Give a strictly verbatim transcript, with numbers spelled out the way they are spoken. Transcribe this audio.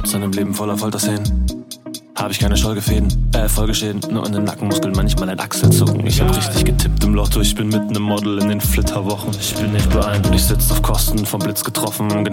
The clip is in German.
seinem Leben voller Folterszenen. Hab ich keine Scholgefäden, äh, Folgeschäden, nur in den Nackenmuskeln manchmal ein Achselzucken. Ich hab richtig getippt im Lotto, ich bin mit nem Model in den Flitterwochen. Ich bin nicht beeindruckt, ich sitz auf Kosten, vom Blitz getroffen.